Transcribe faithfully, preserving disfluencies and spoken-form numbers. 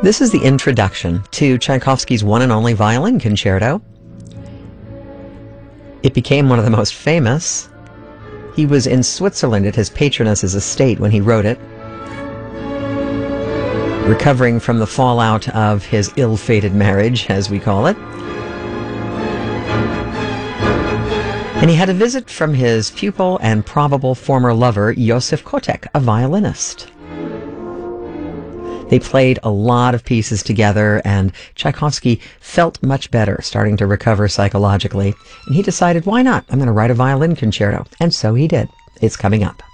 This is the introduction to Tchaikovsky's one and only violin concerto. It became one of the most famous. He was in Switzerland at his patroness's estate when he wrote it, recovering from the fallout of his ill-fated marriage, as we call it. And he had a visit from his pupil and probable former lover, Josef Kotek, a violinist. They played a lot of pieces together, and Tchaikovsky felt much better, starting to recover psychologically. And he decided, why not? I'm going to write a violin concerto. And so he did. It's coming up.